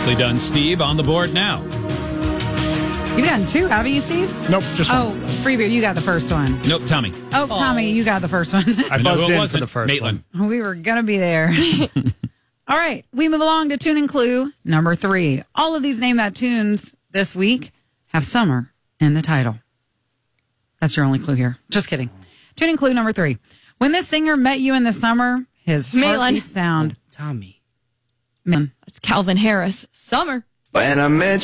Nicely done, Steve. On the board now. You've gotten two, haven't you, Steve? Nope, just one. Oh, Free Beer, you got the first one. Nope, Tommy. Oh, Tommy, you got the first one. I No, buzzed it in wasn't. for the first Maitland. one. We were going to be there. All right, we move along to tune and clue number 3. All of these Name That Tunes this week have summer in the title. That's your only clue here. Just kidding. Tune and clue number 3. When this singer met you in the summer, his heartbeat sound. Tommy. Man. It's Calvin Harris. Summer. When I met